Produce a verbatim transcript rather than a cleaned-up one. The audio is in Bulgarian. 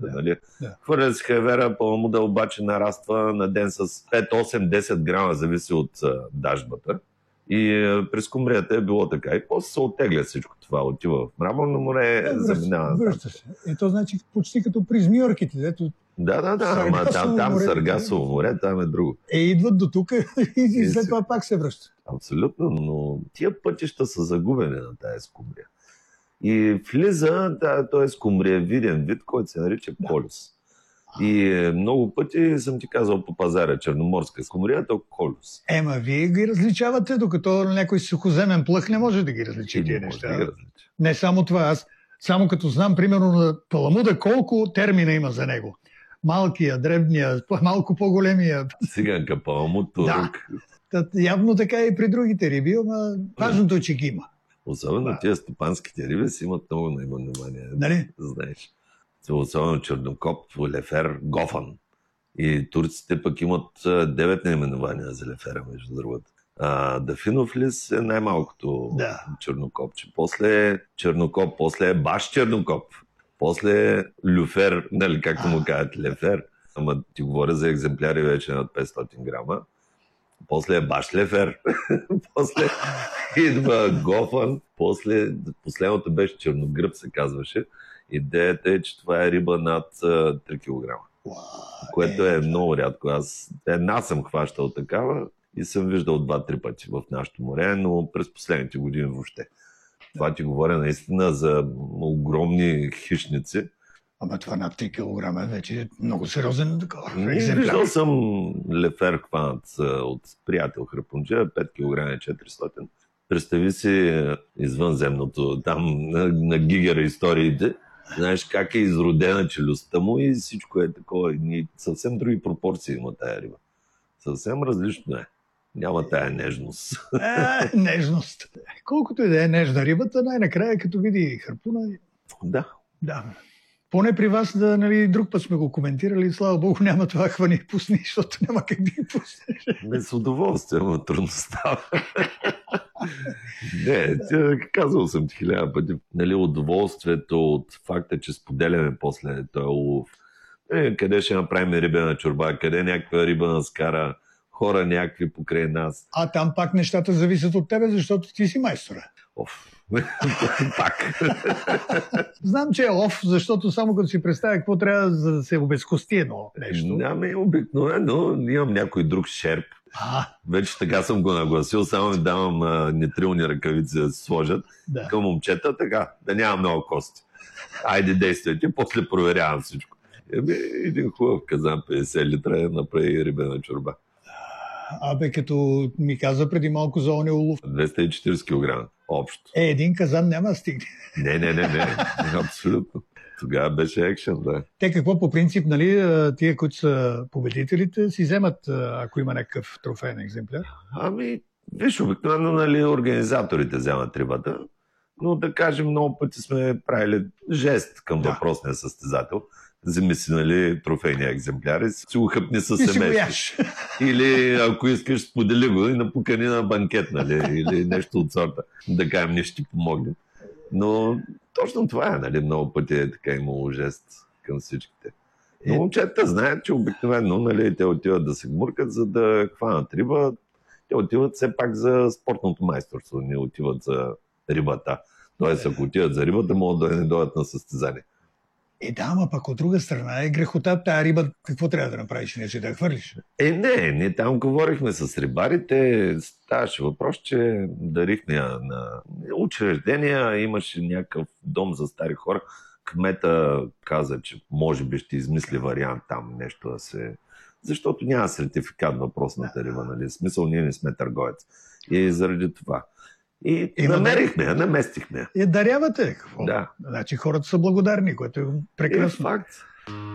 Да, нали? Да. Хвърля си хевера, паламуда обаче нараства на ден с пет, осем, десет грама, зависи от а, дажбата. И а, през скумбрията е било така. И после се оттегля всичко това, отива в Мраморно море, да, заминава. Връща се. И то значи почти като при Змиорките, дето. Да, да, да, ама там, там Саргасово море, там е друго. Е, идват до тук и след това пак се връщат. Абсолютно, но тия пътища са загубени на тази скумбрия. И влиза, да, той е скумбриевиден вид, който се нарича колюс. Да. И много пъти съм ти казал по пазара, черноморска скумбрия, то колюс. Ема, вие ги различавате, докато някой сухоземен плъх не може да ги различи тия неща. Да ги не само това, аз само като знам, примерно, на паламуда, колко термина има за него. Малкия, дребния, малко по-големия. Циганка, паламуд, турук. Да. Явно така и при другите риби, но важното е, че ги има. Особено да. Тия стопанските риби си имат много наименования. Нали? Знаеш. Особено чернокоп, лефер, гофан. И турците пък имат девет наименования за лефера, между другото. А, Дафинов лис е най-малкото да. Чернокопче. После е чернокоп, после е баш чернокоп. После е люфер, нали, както му казват, лефер. Ама ти говоря за екземпляри вече над петстотин грама. После е баш лефер. После идва гофан. После, последното беше черногръб, се казваше. Идеята е, че това е риба над три килограма. Което е много рядко. Аз една съм хващал такава и съм виждал два-три пъти в нашото море, но през последните години въобще. Това ти говоря наистина за огромни хищници. Ама това над три килограма вече е много сериозен такова. Виждал съм лефер хванат от приятел храпунджа, пет килограма и четиристотин. Представи си извънземното, там на, на гигера историите. Знаеш как е изродена челюстта му и всичко е такова. И съвсем други пропорции има тая риба. Съвсем различно е. Няма тая нежност. Е, нежност. Колкото и да е нежна рибата, най-накрая като види харпуна... Да. Да. Поне при вас, да, нали, друг път сме го коментирали, слава Богу, няма това хвани и пусни, защото няма как да ги пуснеш. Не, с удоволствие, ама трудно става. Не, казал съм ти хиляда пъти. Нали, удоволствието от факта, че споделяме после този улов. Е, къде ще направим рибена чорба, къде някаква риба наскара, хора някакви покрай нас. А там пак нещата зависят от тебе, защото ти си майстора. Оф. Пак. Знам, че е оф, защото само като си представя какво трябва за да се обезкости едно нещо. Няма обикновено, имам някой друг шерп. А. Вече така съм го нагласил, само ми давам а, нетрилни ръкавици да се сложат да. Към момчета, така, да няма много кости. Айде действайте, после проверявам всичко. Еми, един хубав казан петдесет литра е направи рибена чорба. Абе, като ми каза преди малко за оня улов. двеста и четиридесет килограма общо. Е, един казан няма да стигне. Не, не, не, не, абсолютно. Тогава беше екшен, да. Те какво по принцип, нали, тия, които са победителите, си вземат, ако има някакъв трофеен екземпляр? Ами, виж, обикновено, нали, организаторите вземат рибата, но да кажем, много пъти сме правили жест към да. Въпросния състезател. Вземи си, нали, трофейния екземпляр и си го хъпни със семейство. Или, ако искаш, сподели го и напукани на банкет, нали, или нещо от сорта. Да кажем, не ще ти помогне. Но точно това е, нали, много пъти е така имало жест към всичките. Но момчета знаят, че обикновено, нали, те отиват да се гмуркат, за да хванат риба. Те отиват все пак за спортното майсторство, не отиват за рибата. Тоест, ако отиват за рибата, могат да не дойдат на състезание. Е, да, ама пък от друга страна е грехота тази риба. Какво трябва да направиш, не че да я хвърлиш? Е, не, не там говорихме с рибарите. Ставаше въпрос, че дарихме на учреждения, имаше някакъв дом за стари хора. Кмета каза, че може би ще измисли вариант там нещо да се... Защото няма сертификат въпросната риба, нали? В смисъл, ние не сме търговец. И заради това. И е, намерихме я, наместихме. И дарявате. Какво? Да. Значи хората са благодарни, което е прекрасно. Е факт.